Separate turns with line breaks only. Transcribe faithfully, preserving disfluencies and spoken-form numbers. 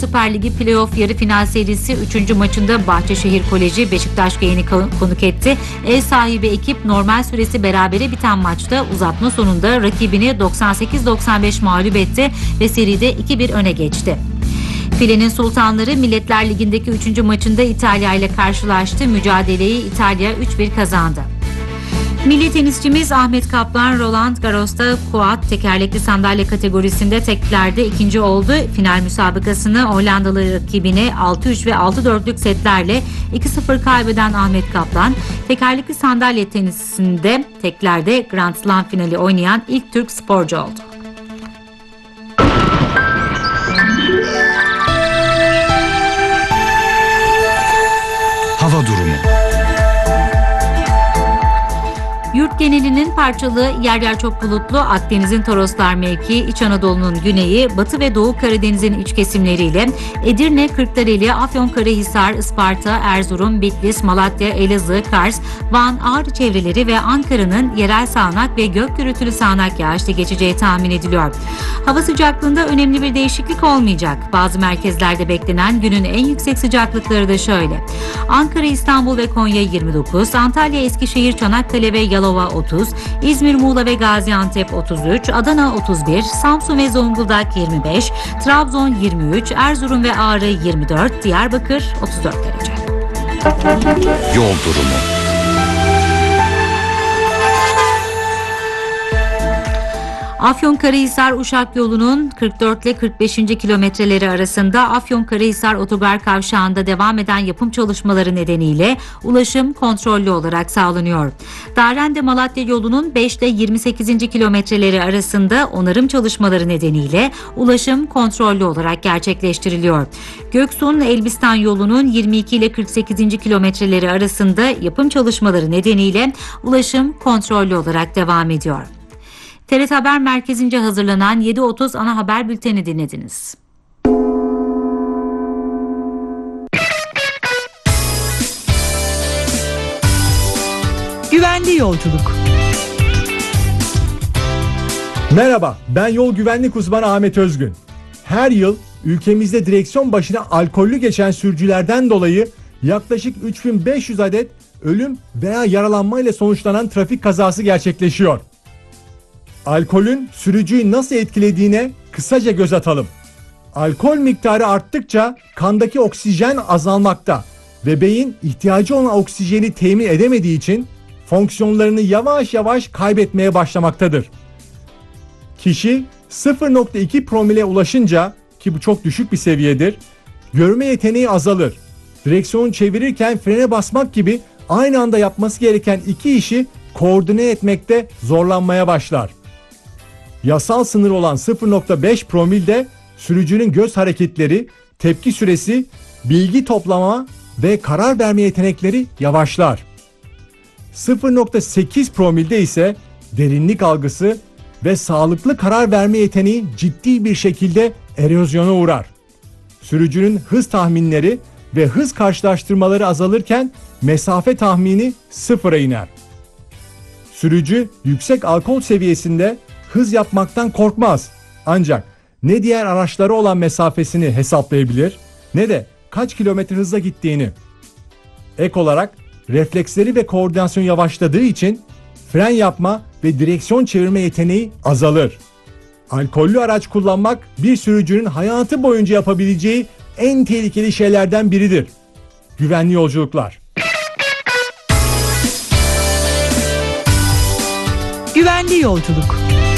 Süper Ligi Playoff yarı final serisi üçüncü maçında Bahçeşehir Koleji Beşiktaş Gayen'i konuk etti. Ev sahibi ekip normal süresi berabere biten maçta uzatma sonunda rakibini doksan sekiz doksan beş mağlup etti ve seride iki bir öne geçti. Filenin Sultanları Milletler Ligi'ndeki üçüncü maçında İtalya ile karşılaştı. Mücadeleyi İtalya üç bir kazandı. Milli tenisçimiz Ahmet Kaplan Roland Garros'ta quad tekerlekli sandalye kategorisinde teklerde ikinci oldu. Final müsabakasını Hollandalı rakibine altı üç ve altı dörtlük setlerle iki sıfır kaybeden Ahmet Kaplan, tekerlekli sandalye tenisinde teklerde Grand Slam finali oynayan ilk Türk sporcu oldu.
Hava durumu.
Yurt genelinin parçalı, yer yer çok bulutlu, Akdeniz'in Toroslar mevkii, İç Anadolu'nun güneyi, Batı ve Doğu Karadeniz'in iç kesimleriyle Edirne, Kırklareli, Afyonkarahisar, Isparta, Erzurum, Bitlis, Malatya, Elazığ, Kars, Van, Ağrı çevreleri ve Ankara'nın yerel sağanak ve gök gürültülü sağanak yağışlı geçeceği tahmin ediliyor. Hava sıcaklığında önemli bir değişiklik olmayacak. Bazı merkezlerde beklenen günün en yüksek sıcaklıkları da şöyle: Ankara, İstanbul ve Konya yirmi dokuz, Antalya, Eskişehir, Çanakkale ve Yalova otuz, İzmir, Muğla ve Gaziantep otuz üç, Adana otuz bir, Samsun ve Zonguldak yirmi beş, Trabzon yirmi üç, Erzurum ve Ağrı yirmi dört, Diyarbakır otuz dört derece.
Yol durumu.
Afyonkarahisar-Uşak yolunun kırk dört ile kırk beşinci kilometreleri arasında Afyonkarahisar Otogar Kavşağı'nda devam eden yapım çalışmaları nedeniyle ulaşım kontrollü olarak sağlanıyor. Darende-Malatya yolunun beş ile yirmi sekizinci kilometreleri arasında onarım çalışmaları nedeniyle ulaşım kontrollü olarak gerçekleştiriliyor. Göksun-Elbistan yolunun yirmi iki ile kırk sekizinci kilometreleri arasında yapım çalışmaları nedeniyle ulaşım kontrollü olarak devam ediyor. T R T Haber Merkezi'nce hazırlanan yedi otuz ana haber bülteni dinlediniz.
Güvenli yolculuk.
Merhaba, ben yol güvenlik uzmanı Ahmet Özgün. Her yıl ülkemizde direksiyon başına alkollü geçen sürücülerden dolayı yaklaşık üç bin beş yüz adet ölüm veya yaralanmayla sonuçlanan trafik kazası gerçekleşiyor. Alkolün sürücüyü nasıl etkilediğine kısaca göz atalım. Alkol miktarı arttıkça kandaki oksijen azalmakta ve beyin ihtiyacı olan oksijeni temin edemediği için fonksiyonlarını yavaş yavaş kaybetmeye başlamaktadır. Kişi sıfır nokta iki promile ulaşınca, ki bu çok düşük bir seviyedir, görme yeteneği azalır. Direksiyonu çevirirken frene basmak gibi aynı anda yapması gereken iki işi koordine etmekte zorlanmaya başlar. Yasal sınır olan sıfır nokta beş promilde sürücünün göz hareketleri, tepki süresi, bilgi toplama ve karar verme yetenekleri yavaşlar. sıfır nokta sekiz promilde ise derinlik algısı ve sağlıklı karar verme yeteneği ciddi bir şekilde erozyona uğrar. Sürücünün hız tahminleri ve hız karşılaştırmaları azalırken mesafe tahmini sıfıra iner. Sürücü yüksek alkol seviyesinde hız yapmaktan korkmaz. Ancak ne diğer araçlara olan mesafesini hesaplayabilir ne de kaç kilometre hızla gittiğini. Ek olarak refleksleri ve koordinasyon yavaşladığı için fren yapma ve direksiyon çevirme yeteneği azalır. Alkollü araç kullanmak bir sürücünün hayatı boyunca yapabileceği en tehlikeli şeylerden biridir. Güvenli yolculuklar.
Güvenli yolculuk.